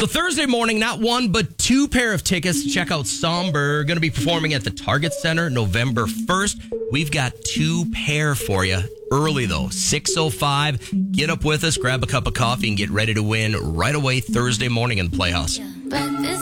So Thursday morning, not one, but two pair of tickets to check out Somber. Going to be performing at the Target Center November 1st. We've got two pair for you. Early, though, 6:05. Get up with us, grab a cup of coffee, and get ready to win right away Thursday morning in the Playhouse. But this